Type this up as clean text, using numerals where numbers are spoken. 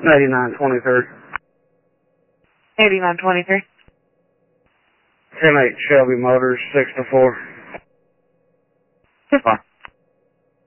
8923. 8923. 10-8 Shelby Motors, 6 to 4. 2-4.